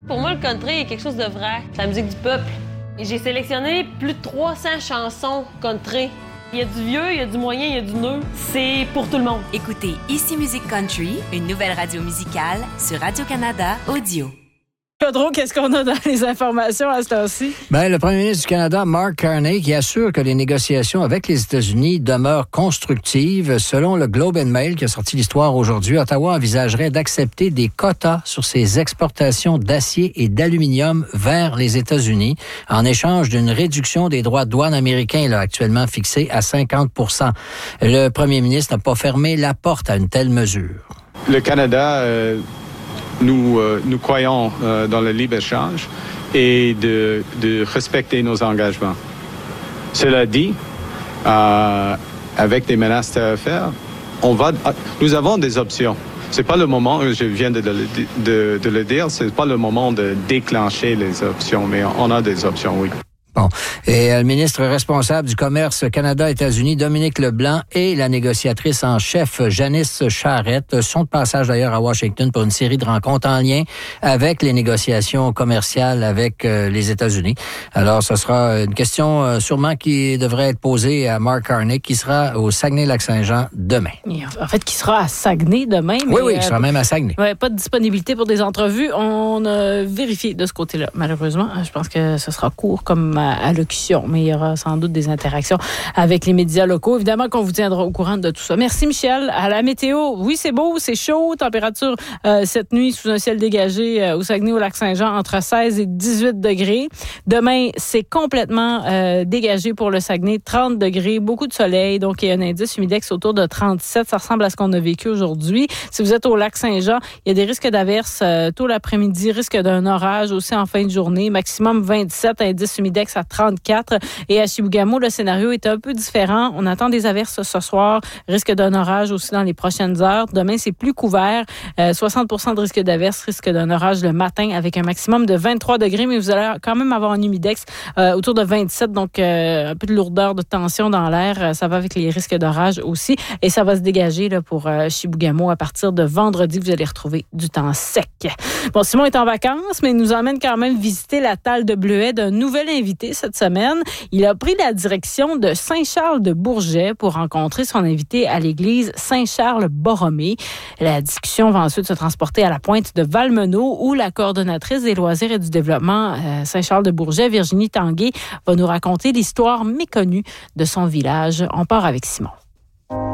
Pour moi, le country est quelque chose de vrai. C'est la musique du peuple. Et j'ai sélectionné plus de 300 chansons country. Il y a du vieux, il y a du moyen, il y a du neuf. C'est pour tout le monde. Écoutez Ici Musique Country, une nouvelle radio musicale sur Radio-Canada Audio. Pedro, qu'est-ce qu'on a dans les informations à ce temps-ci? Le premier ministre du Canada, Mark Carney, qui assure que les négociations avec les États-Unis demeurent constructives. Selon le Globe and Mail, qui a sorti l'histoire aujourd'hui, Ottawa envisagerait d'accepter des quotas sur ses exportations d'acier et d'aluminium vers les États-Unis en échange d'une réduction des droits de douane américains, actuellement fixés à 50 %. Le premier ministre n'a pas fermé la porte à une telle mesure. Le Canada... Nous croyons dans le libre-échange et de respecter nos engagements. Cela dit, avec des menaces tarifaires, nous avons des options. C'est pas le moment, je viens de le dire, c'est pas le moment de déclencher les options, mais on a des options, oui. Bon. Et le ministre responsable du commerce Canada-États-Unis, Dominique Leblanc, et la négociatrice en chef, Janice Charette, sont de passage d'ailleurs à Washington pour une série de rencontres en lien avec les négociations commerciales avec les États-Unis. Alors, ce sera une question sûrement qui devrait être posée à Mark Carney, qui sera au Saguenay-Lac-Saint-Jean demain. En fait, qui sera à Saguenay demain. Mais oui, il sera même à Saguenay. Ouais, pas de disponibilité pour des entrevues. On a vérifié de ce côté-là, malheureusement. Je pense que ce sera court comme allocution, mais il y aura sans doute des interactions avec les médias locaux. Évidemment qu'on vous tiendra au courant de tout ça. Merci, Michel. À la météo, oui, c'est beau, c'est chaud. Température cette nuit sous un ciel dégagé au Saguenay, au Lac-Saint-Jean, entre 16 et 18 degrés. Demain, c'est complètement dégagé pour le Saguenay, 30 degrés, beaucoup de soleil. Donc, il y a un indice humidex autour de 37. Ça ressemble à ce qu'on a vécu aujourd'hui. Si vous êtes au Lac-Saint-Jean, il y a des risques d'averses tôt l'après-midi, risque d'un orage aussi en fin de journée. Maximum 27, indice humidex à 34. Et à Chibougamau, le scénario est un peu différent. On attend des averses ce soir. Risque d'un orage aussi dans les prochaines heures. Demain, c'est plus couvert. 60 % de risque d'averse, risque d'un orage le matin avec un maximum de 23 degrés. Mais vous allez quand même avoir un humidex autour de 27. Donc, un peu de lourdeur de tension dans l'air. Ça va avec les risques d'orage aussi. Et ça va se dégager là, pour Chibougamau à partir de vendredi. Vous allez retrouver du temps sec. Bon, Simon est en vacances, mais il nous emmène quand même visiter la talle de Bleuet d'un nouvel invité cette semaine. Il a pris la direction de Saint-Charles-de-Bourget pour rencontrer son invité à l'église Saint-Charles-Borromée. La discussion va ensuite se transporter à la pointe de Valmeneau où la coordonnatrice des loisirs et du développement Saint-Charles-de-Bourget, Virginie Tanguay, va nous raconter l'histoire méconnue de son village. On part avec Simon.